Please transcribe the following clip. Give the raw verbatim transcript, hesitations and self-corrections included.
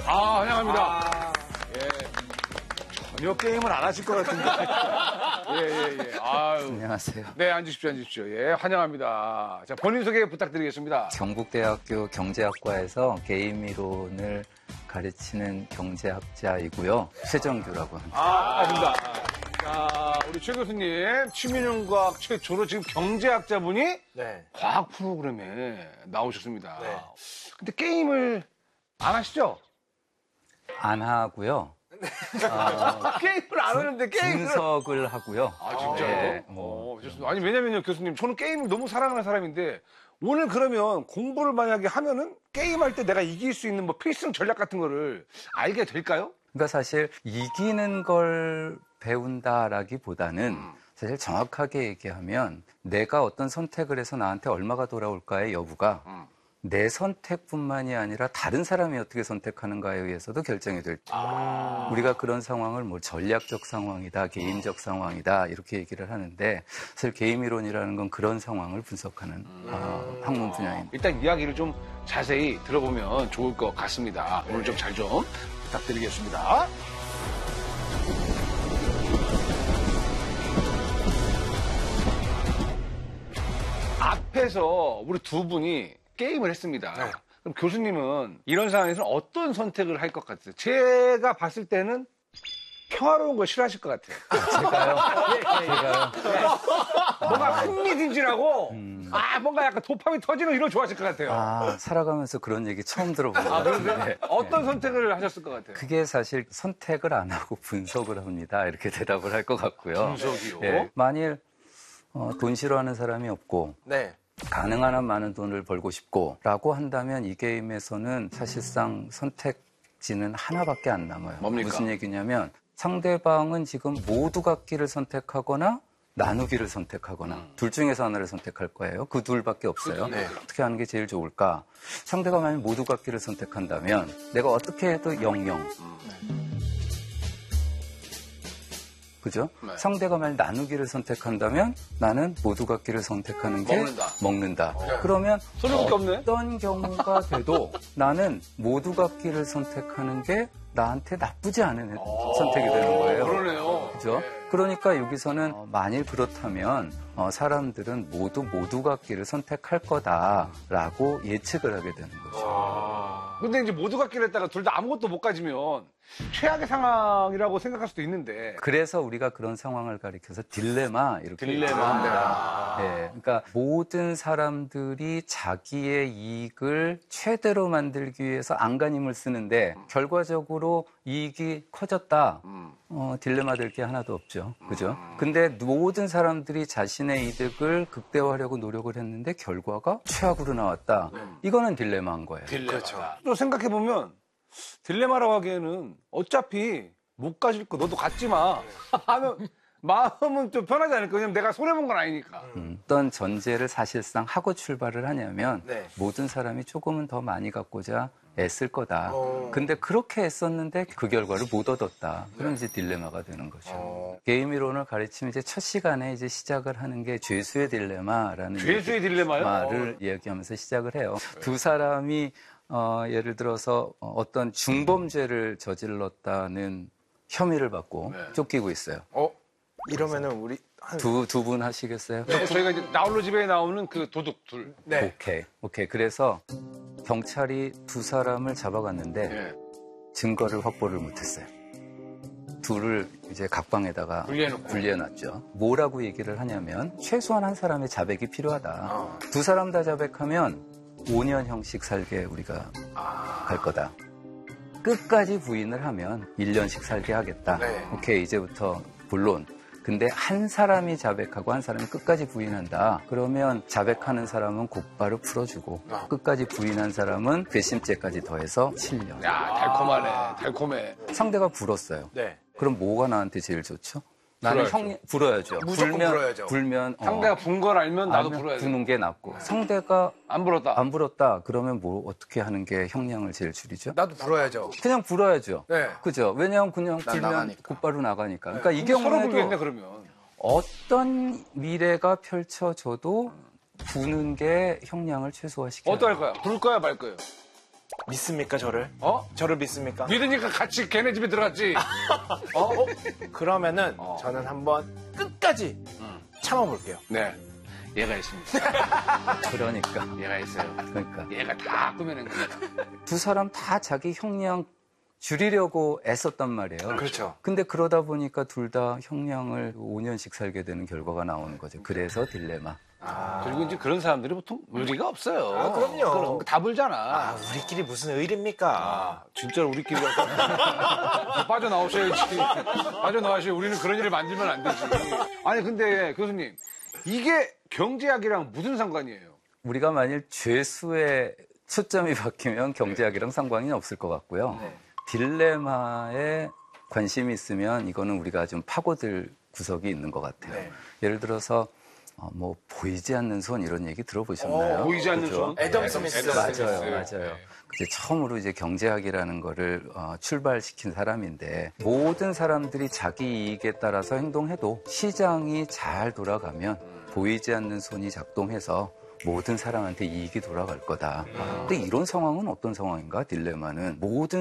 아, 환영합니다. 아... 예. 전혀 게임을 안 하실 것 같은데. 예, 예, 예. 아유. 안녕하세요. 네, 앉으십시오, 앉으십시오. 예, 환영합니다. 자, 본인 소개 부탁드리겠습니다. 경북대학교 경제학과에서 게임 이론을 가르치는 경제학자이고요. 최정규라고 합니다. 아, 반갑습니다. 자, 우리 최 교수님, 취미연구학 최초로 지금 경제학자분이 네. 과학 프로그램에 나오셨습니다. 네. 근데 게임을 안 하시죠? 안 하고요. 아, 게임을 안 하는데 게임을 분석을 하고요. 아 진짜요? 네, 뭐. 어, 아니 왜냐면요 교수님 저는 게임을 너무 사랑하는 사람인데 오늘 그러면 공부를 만약에 하면은 게임할 때 내가 이길 수 있는 뭐 필승 전략 같은 거를 알게 될까요? 그러니까 사실 이기는 걸 배운다라기보다는 음. 사실 정확하게 얘기하면 내가 어떤 선택을 해서 나한테 얼마가 돌아올까의 여부가 음. 내 선택뿐만이 아니라 다른 사람이 어떻게 선택하는가에 의해서도 결정이 될 때 아~ 우리가 그런 상황을 뭐 전략적 상황이다, 게임적 상황이다 이렇게 얘기를 하는데 사실 게임 이론이라는 건 그런 상황을 분석하는 음~ 어, 학문 분야입니다. 일단 이야기를 좀 자세히 들어보면 좋을 것 같습니다. 오늘 좀 잘 좀 부탁드리겠습니다. 앞에서 우리 두 분이 게임을 했습니다. 네. 그럼 교수님은 이런 상황에서는 어떤 선택을 할 것 같아요? 제가 봤을 때는 평화로운 걸 싫어하실 것 같아요. 아, 제가요? 예, 예, 제가요? 네. 뭔가 흥미진진하고, 음. 아, 뭔가 약간 도파민 터지는 이런 거 좋아하실 것 같아요. 아, 살아가면서 그런 얘기 처음 들어본 것 아, 같은데. 어떤 네. 선택을 하셨을 것 같아요? 그게 사실 선택을 안 하고 분석을 합니다. 이렇게 대답을 할 것 같고요. 분석이요? 예, 만일 어, 돈 싫어하는 사람이 없고, 네. 가능한 한 많은 돈을 벌고 싶고 라고 한다면 이 게임에서는 사실상 선택지는 하나밖에 안 남아요. 뭡니까? 무슨 얘기냐면 상대방은 지금 모두 갖기를 선택하거나 나누기를 선택하거나 음. 둘 중에서 하나를 선택할 거예요. 그 둘밖에 없어요. 네. 어떻게 하는 게 제일 좋을까? 상대가 만약 모두 갖기를 선택한다면 내가 어떻게 해도 영영 음. 그죠? 네. 상대가 만약 나누기를 선택한다면 나는 모두 갖기를 선택하는 게 먹는다. 먹는다. 네. 그러면 없네. 어떤 경우가 돼도 나는 모두 갖기를 선택하는 게 나한테 나쁘지 않은 선택이 되는 거예요. 그러네요. 그죠? 네. 그러니까 여기서는 어, 만일 그렇다면 어, 사람들은 모두 모두 갖기를 선택할 거다라고 예측을 하게 되는 거죠. 아... 근데 이제 모두 갖기를 했다가 둘 다 아무것도 못 가지면 최악의 상황이라고 생각할 수도 있는데. 그래서 우리가 그런 상황을 가리켜서 딜레마 이렇게 딜레마. 합니다. 네, 그러니까 모든 사람들이 자기의 이익을 최대로 만들기 위해서 안간힘을 쓰는데 음. 결과적으로 이익이 커졌다. 음. 어, 딜레마 될 게 하나도 없죠. 그죠? 음. 근데 모든 사람들이 자신의 이득을 극대화하려고 노력을 했는데 결과가 최악으로 나왔다. 음. 이거는 딜레마인 거예요. 딜레마. 그렇죠. 또 생각해보면 딜레마라고 하기에는 어차피 못 가질 거 너도 갖지 마 하면 마음은 좀 편하지 않을까? 왜냐면 내가 손해본 건 아니니까. 음, 어떤 전제를 사실상 하고 출발을 하냐면 네. 모든 사람이 조금은 더 많이 갖고자 애쓸 거다. 오. 근데 그렇게 애썼는데 그 결과를 못 얻었다. 그럼 이제 딜레마가 되는 거죠. 오. 게임 이론을 가르치면 이제 첫 시간에 이제 시작을 하는 게 죄수의 딜레마라는 죄수의 딜레마요? 말을 오. 이야기하면서 시작을 해요. 두 사람이 어, 예를 들어서 어떤 중범죄를 저질렀다는 혐의를 받고 네. 쫓기고 있어요. 어? 이러면은 우리 한... 두, 두 분 하시겠어요? 네, 저희가 이제 나홀로 집에 나오는 그 도둑 둘. 네. 오케이. 오케이. 그래서 경찰이 두 사람을 잡아갔는데 네. 증거를 확보를 못했어요. 둘을 이제 각방에다가 분리해놓고. 분리해놨죠. 뭐라고 얘기를 하냐면 최소한 한 사람의 자백이 필요하다. 어. 두 사람 다 자백하면 오 년형씩 살게 우리가 아... 갈 거다. 끝까지 부인을 하면 일 년씩 살게 하겠다. 네. 오케이, 이제부터 본론. 근데 한 사람이 자백하고 한 사람이 끝까지 부인한다. 그러면 자백하는 사람은 곧바로 풀어주고 아. 끝까지 부인한 사람은 괘씸죄까지 더해서 칠 년. 야, 달콤하네. 달콤해. 상대가 불었어요. 네. 그럼 뭐가 나한테 제일 좋죠? 나는 불어야죠. 형 불어야죠. 무조건 불면, 불어야죠. 불면 어. 상대가 분 걸 알면 나도 알면 불어야 돼. 부는 게 낫고. 상대가 안 불었다. 안 불었다. 그러면 뭐 어떻게 하는 게 형량을 제일 줄이죠? 나도 불어야죠. 그냥 불어야죠. 네. 그죠? 왜냐하면 그냥 불면 나가니까. 곧바로 나가니까. 네. 그러니까 이 서로 경우에도 불겠네 그러면. 어떤 미래가 펼쳐져도 부는 게 형량을 최소화시켜요. 어떨 거야? 불 거야 말 거예요? 믿습니까, 저를? 어? 저를 믿습니까? 믿으니까 같이 걔네 집에 들어갔지. 어? 어? 그러면은 어. 저는 한번 끝까지 참아볼게요. 네. 얘가 있습니다. 그러니까. 얘가 있어요. 그러니까. 얘가 다 꾸며낸 겁니다. 두 사람 다 자기 형량 줄이려고 애썼단 말이에요. 그렇죠. 근데 그러다 보니까 둘 다 형량을 오 년씩 살게 되는 결과가 나오는 거죠. 그래서 딜레마. 아. 그리고 이제 그런 사람들이 보통 의리가 없어요. 아, 그럼요. 그럼 다 불잖아. 아, 우리끼리 무슨 의리입니까? 아, 진짜로 우리끼리 빠져나오셔야지. 빠져나와야지. 우리는 그런 일을 만들면 안 되지. 아니, 근데 교수님, 이게 경제학이랑 무슨 상관이에요? 우리가 만일 죄수의 초점이 바뀌면 경제학이랑 상관이 없을 것 같고요. 네. 딜레마에 관심이 있으면 이거는 우리가 좀 파고들 구석이 있는 것 같아요. 네. 예를 들어서 어, 뭐 보이지 않는 손 이런 얘기 들어보셨나요? 어, 보이지 않는 그죠? 손? 애덤 스미스. 맞아요, 네. 맞아요. 이제 처음으로 이제 경제학이라는 거를 어, 출발시킨 사람인데 모든 사람들이 자기 이익에 따라서 행동해도 시장이 잘 돌아가면 보이지 않는 손이 작동해서 모든 사람한테 이익이 돌아갈 거다. 근데 이런 상황은 어떤 상황인가? 딜레마는 모든